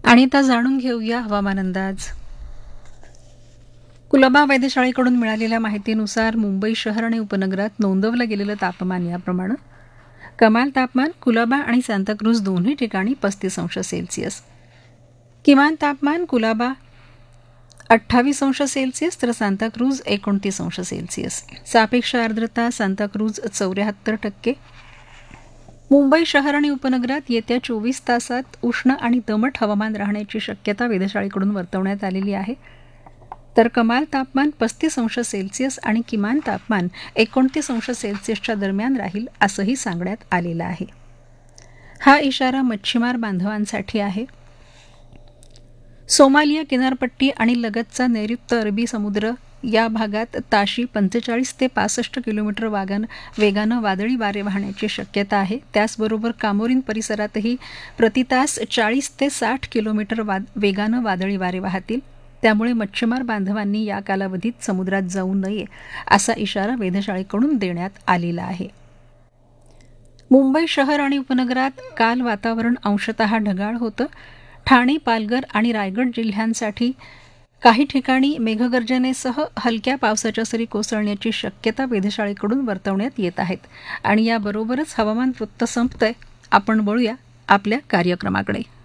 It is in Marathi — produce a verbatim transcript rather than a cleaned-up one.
आणि आता जाणून घेऊया हवामान अंदाज. कुलाबा वेधशाळेकडून मिळालेल्या माहितीनुसार मुंबई शहर आणि उपनगरात नोंदवलं गेलेलं तापमान याप्रमाणे. कमाल तापमान कुलाबा आणि सांताक्रूज दोन्ही ठिकाणी पस्तीस अंश सेल्सिअस. किमान तापमान कुलाबा अठ्ठावीस अंश सेल्सिअस तर सांताक्रूज एकोणतीस अंश सेल्सिअस. सापेक्ष आर्द्रता सांताक्रूज चौऱ्याहत्तर टक्के. मुंबई शहर आणि उपनगरात येत्या चोवीस तासात उष्ण आणि दमट हवामान राहण्याची शक्यता वेधशाळेकडून वर्तवण्यात आलेली आहे. तर कमाल तापमान पस्तीस अंश सेल्सिअस आणि किमान तापमान एकोणतीस अंश सेल्सिअसच्या दरम्यान राहील असंही सांगण्यात आलेलं आहे. हा इशारा मच्छीमार बांधवांसाठी आहे. सोमालिया किनारपट्टी आणि लगतचा नैऋत्य अरबी समुद्र या भागात ताशी पंचेचाळीस ते पासष्ट किलोमीटर वागान वेगानं वादळी वारे वाहण्याची शक्यता आहे. त्याचबरोबर कामोरीन परिसरातही प्रतितास चाळीस ते साठ किलोमीटर वाद वेगानं वादळी वारे वाहतील. त्यामुळे मच्छीमार बांधवांनी या कालावधीत समुद्रात जाऊ नये असा इशारा वेधशाळेकडून देण्यात आलेला आहे. मुंबई शहर आणि उपनगरात काल वातावरण अंशतः ढगाळ होतं. ठाणे, पालघर आणि रायगड जिल्ह्यांसाठी काही ठिकाणी मेघगर्जनेसह हलक्या पावसाच्या सरी कोसळण्याची शक्यता वेधशाळेकडून वर्तवण्यात येत आहेत. आणि याबरोबरच हवामान वृत्त संपतंय. आपण वळूया आपल्या कार्यक्रमाकडे.